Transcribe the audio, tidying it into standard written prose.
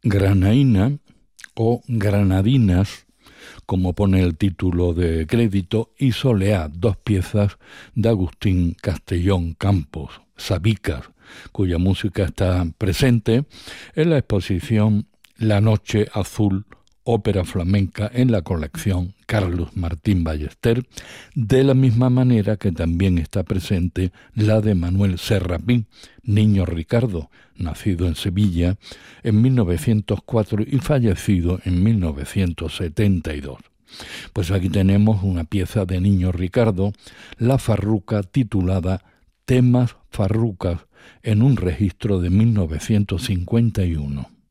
Granaína o Granadinas, como pone el título de crédito, y Soleá, dos piezas de Agustín Castellón Campos, Sabicas, cuya música está presente en la exposición La Noche Azul, ópera flamenca, en la colección Carlos Martín Ballester, de la misma manera que también está presente la de Manuel Serrapín, Niño Ricardo, nacido en Sevilla en 1904 y fallecido en 1972. Pues aquí tenemos una pieza de Niño Ricardo, la farruca titulada Temas Farrucas, en un registro de 1951.